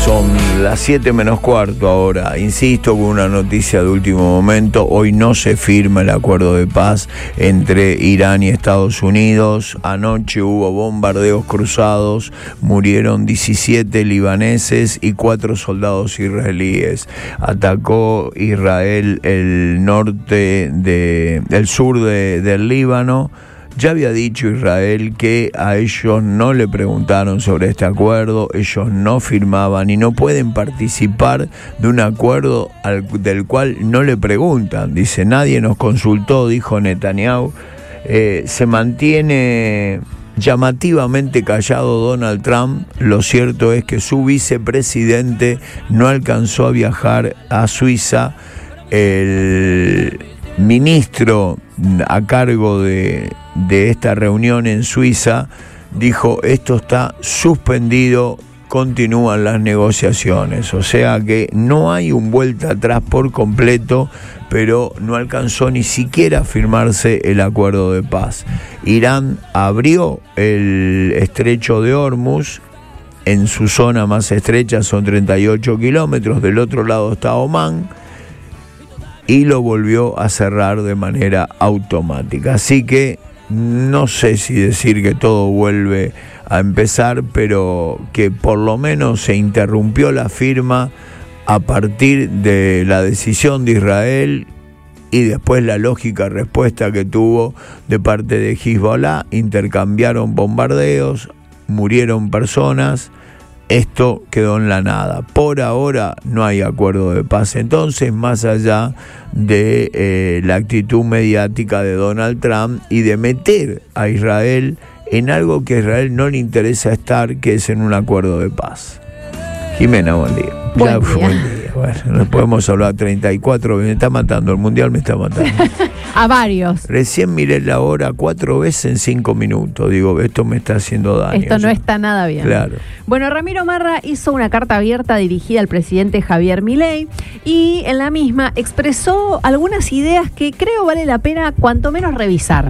Son las 7 menos cuarto ahora. Insisto con una noticia de último momento. Hoy no se firma el acuerdo de paz entre Irán y Estados Unidos. Anoche hubo bombardeos cruzados. Murieron 17 libaneses y 4 soldados israelíes. Atacó Israel el sur del Líbano. Ya había dicho Israel que a ellos no le preguntaron sobre este acuerdo, ellos no firmaban y no pueden participar de un acuerdo del cual no le preguntan. Dice, nadie nos consultó, dijo Netanyahu. Se mantiene llamativamente callado Donald Trump. Lo cierto es que su vicepresidente no alcanzó a viajar a Suiza. El ministro a cargo de esta reunión en Suiza dijo, esto está suspendido, continúan las negociaciones. O sea que no hay un vuelta atrás por completo, pero no alcanzó ni siquiera a firmarse el acuerdo de paz. Irán abrió el estrecho de Hormuz. En su zona más estrecha son 38 kilómetros, del otro lado está Omán, y lo volvió a cerrar de manera automática. Así que no sé si decir que todo vuelve a empezar, pero que por lo menos se interrumpió la firma a partir de la decisión de Israel y después la lógica respuesta que tuvo de parte de Hezbollah. Intercambiaron bombardeos, murieron personas. Esto quedó en la nada. Por ahora no hay acuerdo de paz. Entonces, más allá de la actitud mediática de Donald Trump y de meter a Israel en algo que a Israel no le interesa estar, que es en un acuerdo de paz. Jimena, buen día. Buen día. Bueno, no podemos hablar 34, me está matando, el mundial me está matando. A varios. Recién miré la hora 4 veces en 5 minutos. Digo, esto me está haciendo daño. Esto no está nada bien. Claro. Bueno, Ramiro Marra hizo una carta abierta dirigida al presidente Javier Milei y en la misma expresó algunas ideas que creo vale la pena cuanto menos revisar.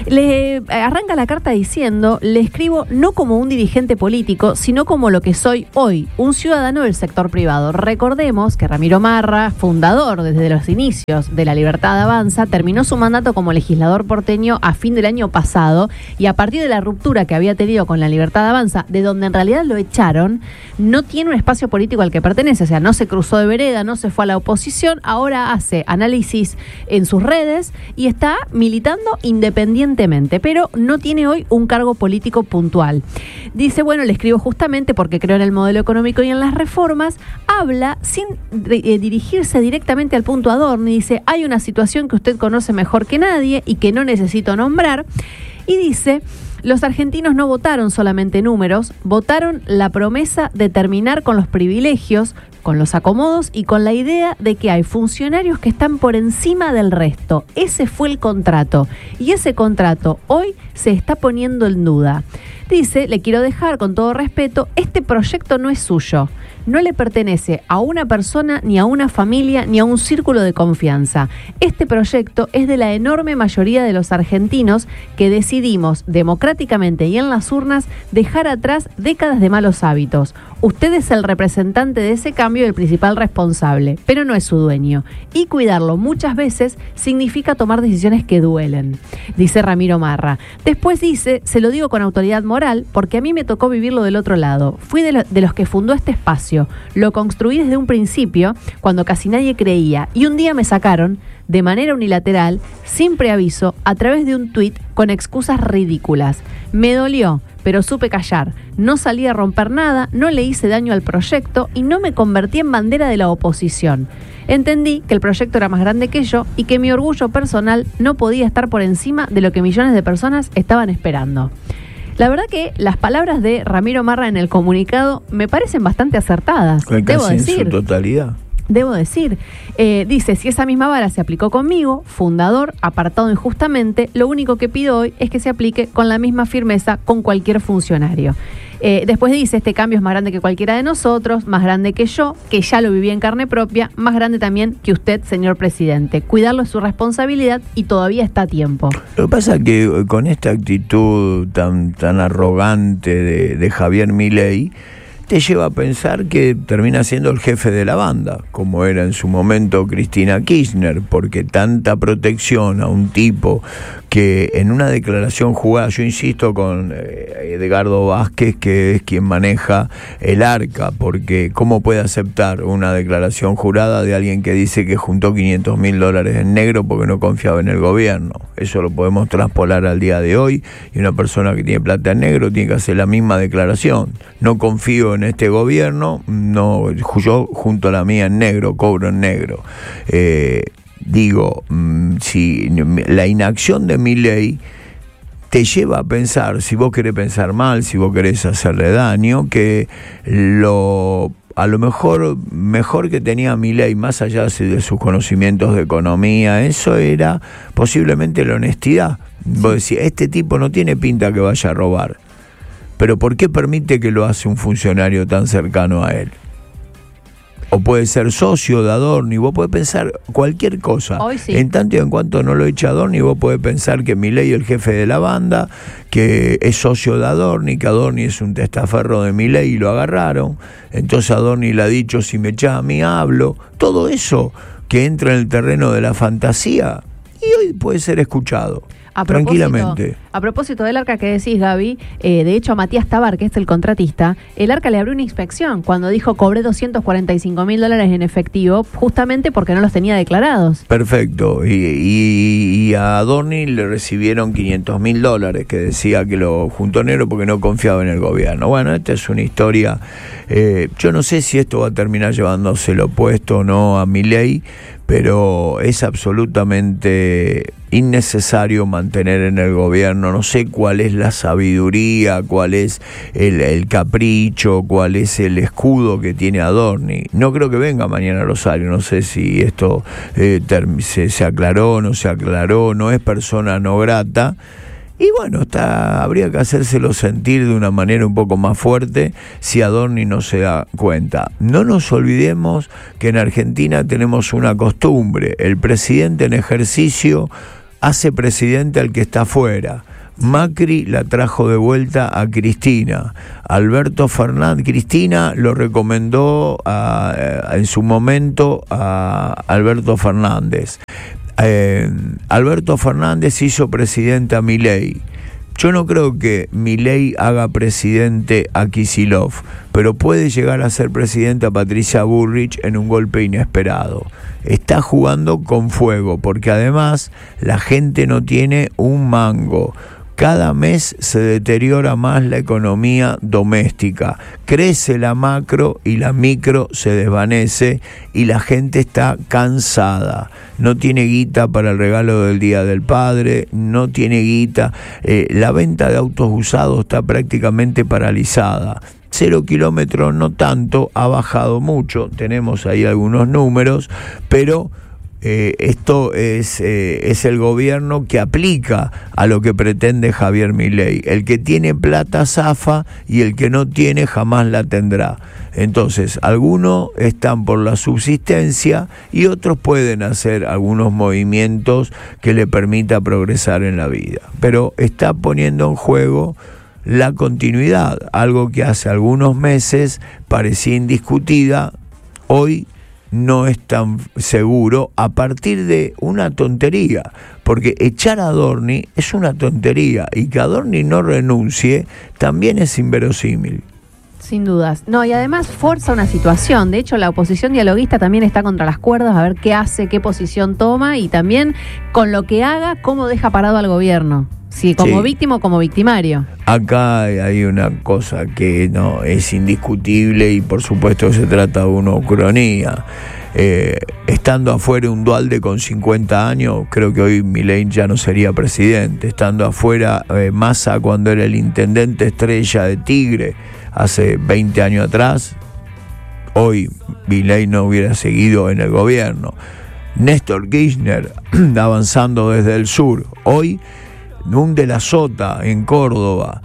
Le arranca la carta diciendo, le escribo no como un dirigente político, sino como lo que soy hoy, un ciudadano del sector privado. Recordemos que Ramiro Marra, fundador desde los inicios de La Libertad Avanza, terminó su mandato como legislador porteño a fin del año pasado y a partir de la ruptura que había tenido con La Libertad Avanza, de donde en realidad lo echaron, no tiene un espacio político al que pertenece, o sea, no se cruzó de vereda, no se fue a la oposición, ahora hace análisis en sus redes y está militando independientemente, pero no tiene hoy un cargo político puntual. Dice, bueno, le escribo justamente porque creo en el modelo económico y en las reformas, habla sin dirigirse directamente al punto Adorni, dice, hay una situación que usted conoce mejor que nadie y que no necesito nombrar, y dice, los argentinos no votaron solamente números, votaron la promesa de terminar con los privilegios, con los acomodos y con la idea de que hay funcionarios que están por encima del resto. Ese fue el contrato y ese contrato hoy se está poniendo en duda. Dice, le quiero dejar con todo respeto, este proyecto no es suyo. No le pertenece a una persona, ni a una familia, ni a un círculo de confianza. Este proyecto es de la enorme mayoría de los argentinos que decidimos democráticamente y en las urnas dejar atrás décadas de malos hábitos. Usted es el representante de ese cambio y el principal responsable, pero no es su dueño. Y cuidarlo muchas veces significa tomar decisiones que duelen, dice Ramiro Marra. Después dice, se lo digo con autoridad moral, porque a mí me tocó vivirlo del otro lado. Fui de los que fundó este espacio. Lo construí desde un principio, cuando casi nadie creía, y un día me sacaron, de manera unilateral, sin preaviso, a través de un tuit con excusas ridículas. Me dolió, pero supe callar. No salí a romper nada, no le hice daño al proyecto y no me convertí en bandera de la oposición. Entendí que el proyecto era más grande que yo y que mi orgullo personal no podía estar por encima de lo que millones de personas estaban esperando. La verdad que las palabras de Ramiro Marra en el comunicado me parecen bastante acertadas, debo decir. En su totalidad. Debo decir, dice, si esa misma vara se aplicó conmigo, fundador, apartado injustamente, lo único que pido hoy es que se aplique con la misma firmeza con cualquier funcionario. Después dice, este cambio es más grande que cualquiera de nosotros, más grande que yo, que ya lo viví en carne propia, más grande también que usted, señor presidente. Cuidarlo es su responsabilidad y todavía está a tiempo. Lo que pasa es que con esta actitud tan arrogante de Javier Milei, te lleva a pensar que termina siendo el jefe de la banda, como era en su momento Cristina Kirchner, porque tanta protección a un tipo que en una declaración jugada, yo insisto con Edgardo Vázquez, que es quien maneja el ARCA, porque ¿cómo puede aceptar una declaración jurada de alguien que dice que juntó $500.000 en negro porque no confiaba en el gobierno? Eso lo podemos traspolar al día de hoy, y una persona que tiene plata en negro tiene que hacer la misma declaración. No confío en este gobierno, no, yo junto la mía en negro, cobro en negro. Si la inacción de Milei te lleva a pensar, si vos querés pensar mal, si vos querés hacerle daño, que a lo mejor que tenía Milei, más allá de sus conocimientos de economía, eso era posiblemente la honestidad. Vos decís, este tipo no tiene pinta que vaya a robar, pero ¿por qué permite que lo hace un funcionario tan cercano a él? O puede ser socio de Adorni, vos podés pensar cualquier cosa. Hoy sí. En tanto y en cuanto no lo echa Adorni, vos podés pensar que Milei es el jefe de la banda, que es socio de Adorni, que Adorni es un testaferro de Milei y lo agarraron. Entonces Adorni le ha dicho, si me echás a mí hablo. Todo eso que entra en el terreno de la fantasía y hoy puede ser escuchado. Tranquilamente. A propósito del ARCA que decís, Gaby, de hecho a Matías Tabar, que es el contratista, el ARCA le abrió una inspección cuando dijo cobré $245.000 en efectivo, justamente porque no los tenía declarados. Perfecto. Y a Adorni le recibieron $500.000, que decía que lo juntó negro porque no confiaba en el gobierno. Bueno, esta es una historia. Yo no sé si esto va a terminar llevándose lo opuesto o no a Milei, pero es absolutamente innecesario mantener en el gobierno. No sé cuál es la sabiduría, cuál es el capricho, cuál es el escudo que tiene Adorni. No creo que venga mañana a Rosario, no sé si esto se aclaró, no se aclaró, no es persona no grata. Y bueno, habría que hacérselo sentir de una manera un poco más fuerte si Adorni no se da cuenta. No nos olvidemos que en Argentina tenemos una costumbre: el presidente en ejercicio hace presidente al que está afuera. Macri la trajo de vuelta a Cristina. Alberto Fernández, Cristina lo recomendó en su momento a Alberto Fernández. Alberto Fernández hizo presidente a Milei. Yo no creo que Milei haga presidente a Kicillof, pero puede llegar a ser presidente a Patricia Bullrich en un golpe inesperado. Está jugando con fuego, porque además la gente no tiene un mango. Cada mes se deteriora más la economía doméstica, crece la macro y la micro se desvanece y la gente está cansada. No tiene guita para el regalo del Día del Padre, no tiene guita. La venta de autos usados está prácticamente paralizada. 0 kilómetros no tanto, ha bajado mucho, tenemos ahí algunos números, pero esto es el gobierno que aplica a lo que pretende Javier Milei. El que tiene plata zafa y el que no tiene jamás la tendrá. Entonces, algunos están por la subsistencia y otros pueden hacer algunos movimientos que le permita progresar en la vida. Pero está poniendo en juego la continuidad, algo que hace algunos meses parecía indiscutida, hoy no es tan seguro, a partir de una tontería, porque echar a Adorni es una tontería y que Adorni no renuncie también es inverosímil. Sin dudas. No, y además fuerza una situación. De hecho, la oposición dialoguista también está contra las cuerdas, a ver qué hace, qué posición toma y también con lo que haga, cómo deja parado al gobierno. Si como víctima o como victimario. Acá hay una cosa que no es indiscutible y por supuesto se trata de una ucronía. Estando afuera un Duhalde con 50 años, creo que hoy Milei ya no sería presidente. Estando afuera Massa cuando era el intendente estrella de Tigre hace 20 años atrás, hoy Milei no hubiera seguido en el gobierno. Néstor Kirchner avanzando desde el sur, hoy un de la Sota en Córdoba.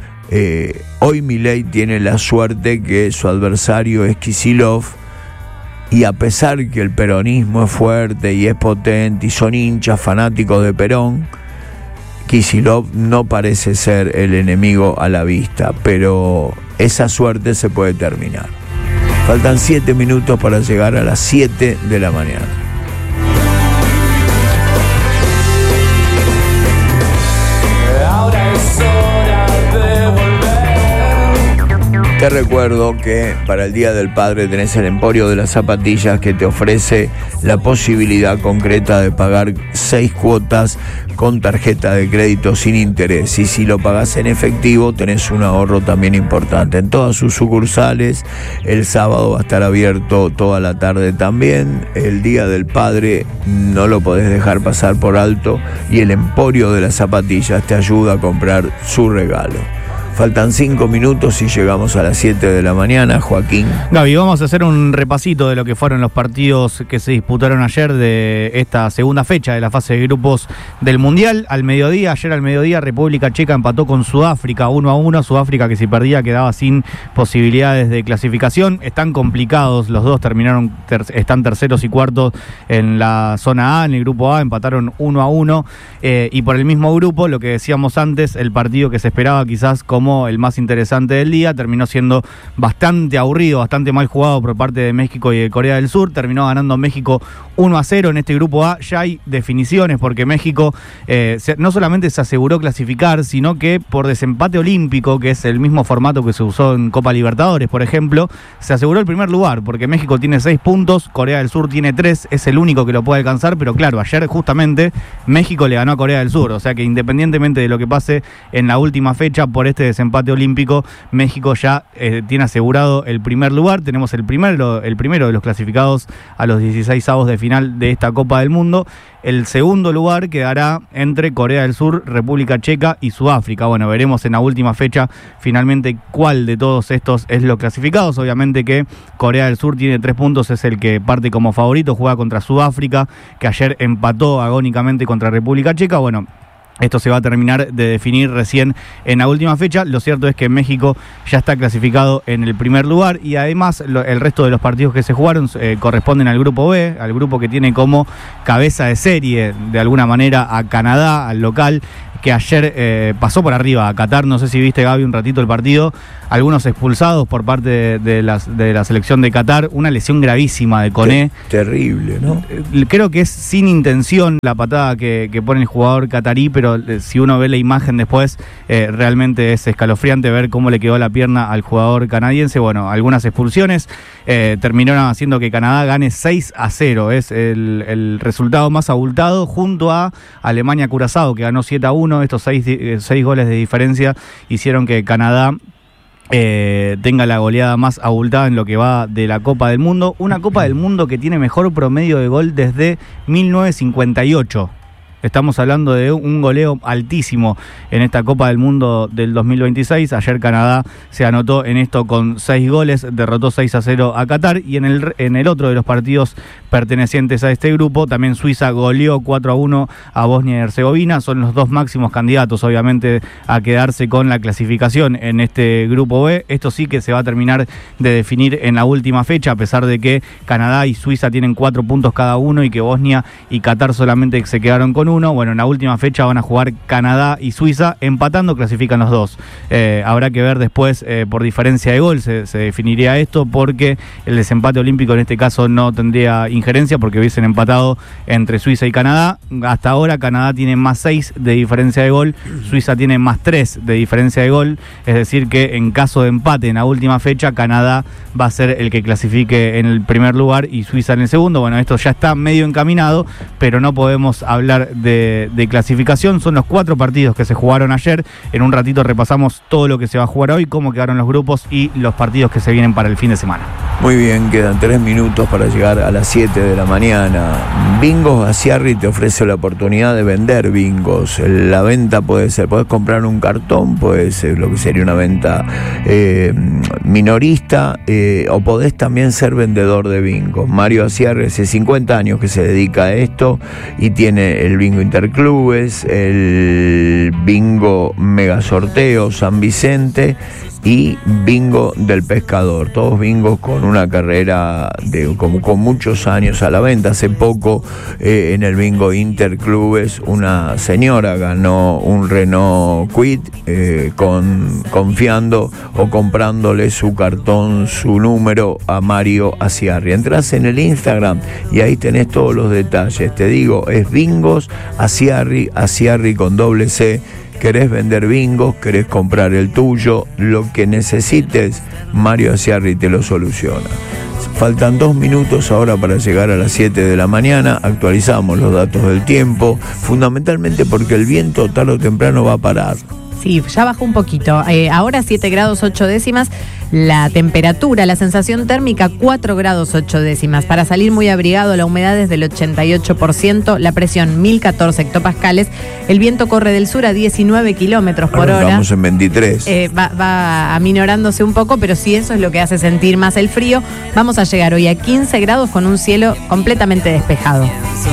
Hoy Milei tiene la suerte que su adversario es Kicillof, y a pesar que el peronismo es fuerte y es potente y son hinchas fanáticos de Perón, Kicillof no parece ser el enemigo a la vista, pero esa suerte se puede terminar. Faltan 7 minutos para llegar a las 7 de la mañana. Te recuerdo que para el Día del Padre tenés el Emporio de las Zapatillas, que te ofrece la posibilidad concreta de pagar 6 cuotas con tarjeta de crédito sin interés, y si lo pagás en efectivo tenés un ahorro también importante. En todas sus sucursales el sábado va a estar abierto toda la tarde también. El Día del Padre no lo podés dejar pasar por alto, y el Emporio de las Zapatillas te ayuda a comprar su regalo. Faltan 5 minutos y llegamos a las 7 de la mañana, Joaquín. Gaby, vamos a hacer un repasito de lo que fueron los partidos que se disputaron ayer de esta segunda fecha de la fase de grupos del Mundial. Ayer al mediodía, República Checa empató con Sudáfrica 1-1. Sudáfrica, que si perdía quedaba sin posibilidades de clasificación. Están complicados, los dos están terceros y cuartos en la zona A, en el grupo A, empataron 1-1. Y por el mismo grupo, lo que decíamos antes, el partido que se esperaba quizás como el más interesante del día, terminó siendo bastante aburrido, bastante mal jugado por parte de México y de Corea del Sur. Terminó ganando México 1-0 en este grupo A. Ya hay definiciones, porque México no solamente se aseguró clasificar, sino que por desempate olímpico, que es el mismo formato que se usó en Copa Libertadores, por ejemplo, se aseguró el primer lugar, porque México tiene 6 puntos, Corea del Sur tiene 3, es el único que lo puede alcanzar. Pero claro, ayer justamente México le ganó a Corea del Sur, o sea que independientemente de lo que pase en la última fecha por este desempate olímpico, México ya tiene asegurado el primer lugar. Tenemos el primero de los clasificados a los 16avos de final de esta Copa del Mundo. El segundo lugar quedará entre Corea del Sur, República Checa y Sudáfrica. Bueno, veremos en la última fecha finalmente cuál de todos estos es los clasificados. Obviamente que Corea del Sur tiene 3 puntos, es el que parte como favorito, juega contra Sudáfrica, que ayer empató agónicamente contra República Checa. Bueno, esto se va a terminar de definir recién en la última fecha. Lo cierto es que México ya está clasificado en el primer lugar, y además el resto de los partidos que se jugaron corresponden al grupo B, al grupo que tiene como cabeza de serie de alguna manera a Canadá, al local, que ayer pasó por arriba a Qatar. No sé si viste, Gaby, un ratito el partido. Algunos expulsados por parte de la selección de Qatar. Una lesión gravísima de Koné. Terrible, ¿no? Creo que es sin intención la patada que pone el jugador catarí, pero si uno ve la imagen después, realmente es escalofriante ver cómo le quedó la pierna al jugador canadiense. Bueno, algunas expulsiones terminaron haciendo que Canadá gane 6-0. Es el resultado más abultado, junto a Alemania-Curazao, que ganó 7-1. Estos 6 goles de diferencia hicieron que Canadá tenga la goleada más abultada en lo que va de la Copa del Mundo. Una Copa del Mundo que tiene mejor promedio de gol desde 1958. Estamos hablando de un goleo altísimo en esta Copa del Mundo del 2026. Ayer Canadá se anotó en esto con 6 goles, derrotó 6-0 a Qatar. Y en el otro de los partidos pertenecientes a este grupo, también Suiza goleó 4-1 a Bosnia y Herzegovina. Son los dos máximos candidatos, obviamente, a quedarse con la clasificación en este grupo B. Esto sí que se va a terminar de definir en la última fecha, a pesar de que Canadá y Suiza tienen 4 puntos cada uno y que Bosnia y Qatar solamente se quedaron con 1. Bueno, en la última fecha van a jugar Canadá y Suiza, empatando clasifican los dos. Habrá que ver después por diferencia de gol se definiría esto, porque el desempate olímpico en este caso no tendría injerencia, porque hubiesen empatado entre Suiza y Canadá. Hasta ahora Canadá tiene más 6 de diferencia de gol, Suiza tiene más 3 de diferencia de gol, es decir que en caso de empate en la última fecha, Canadá va a ser el que clasifique en el primer lugar y Suiza en el segundo. Bueno, esto ya está medio encaminado, pero no podemos hablar de clasificación. Son los 4 partidos que se jugaron ayer. En un ratito repasamos todo lo que se va a jugar hoy, cómo quedaron los grupos y los partidos que se vienen para el fin de semana. Muy bien, quedan 3 minutos para llegar a las 7 de la mañana. Bingos Aciarri te ofrece la oportunidad de vender bingos. La venta puede ser, podés comprar un cartón, puede ser lo que sería una venta minorista, o podés también ser vendedor de bingos. Mario Aciarri hace 50 años que se dedica a esto y tiene el bingo Interclubes, el bingo Mega Sorteo San Vicente y bingo del pescador. Todos bingos con una carrera con muchos años a la venta. Hace poco en el bingo Interclubes una señora ganó un Renault Kwid confiando o comprándole su cartón, su número a Mario Asiarri. Entrás en el Instagram y ahí tenés todos los detalles. Te digo, es bingos Asiarri con doble C. Querés vender bingos, querés comprar el tuyo, lo que necesites, Mario Asiarri te lo soluciona. Faltan 2 minutos ahora para llegar a las 7 de la mañana. Actualizamos los datos del tiempo, fundamentalmente porque el viento tarde o temprano va a parar. Sí, ya bajó un poquito. Ahora 7 grados 8 décimas. La temperatura, la sensación térmica 4 grados 8 décimas. Para salir muy abrigado, la humedad es del 88%, la presión 1014 hectopascales. El viento corre del sur a 19 kilómetros por hora. Estamos en 23. Va aminorándose un poco, pero sí, eso es lo que hace sentir más el frío. Vamos a llegar hoy a 15 grados con un cielo completamente despejado.